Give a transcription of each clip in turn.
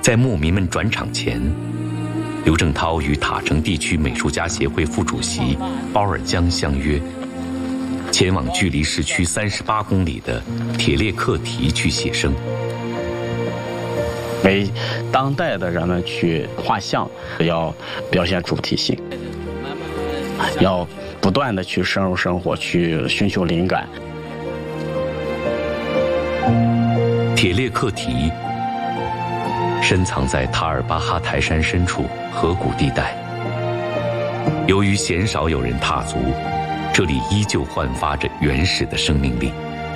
在牧民们转场前，刘正涛与塔城地区美术家协会副主席包尔江相约，前往距离市区38公里的铁列克提去写生。 为当代的人们去画像，要表现主题性，要不断的去深入生活，去寻求灵感。 铁列克提深藏在塔尔巴哈台山深处河谷地带，由于鲜少有人踏足，这里依旧焕发着原始的生命力。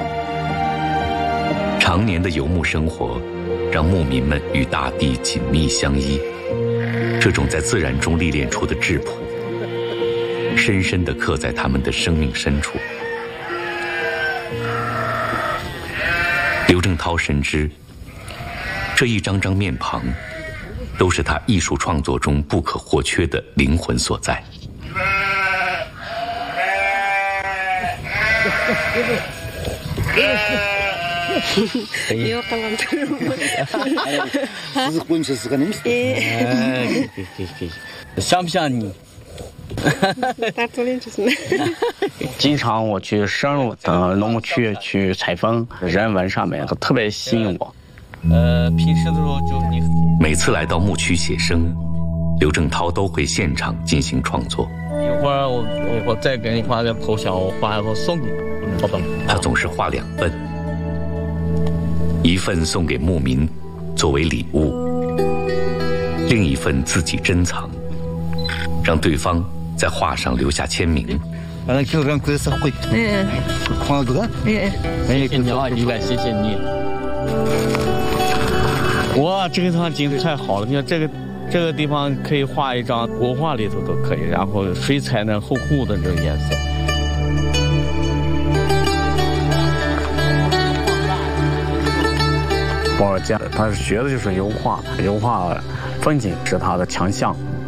常年的游牧生活让牧民们与大地紧密相依，这种在自然中历练出的质朴深深地刻在他们的生命深处。刘正涛深知，这一张张面庞都是他艺术创作中不可或缺的灵魂所在。 像不像你？ 经常我去深入农牧区去采风，人文上面特别吸引我。 平时的时候就你每次来到牧区写生，刘正涛都会现场进行创作。 一会儿我再给你画个头像，我画一个送给你，好吧？ 他总是画2份，一份送给牧民作为礼物，另一份自己珍藏，让对方在画上留下签名。 谢谢你啊，应该谢谢你。哇，这个地方景色太好了！你看这个地方可以画一张国画里头都可以，然后水彩呢厚厚的这个颜色。 包尔江他学的就是油画，油画风景是他的强项。